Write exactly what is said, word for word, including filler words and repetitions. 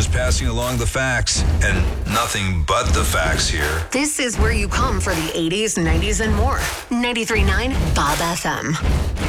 just passing along the facts, and nothing but the facts here. This is where you come for the eighties, nineties, and more. ninety-three point nine Bob F M.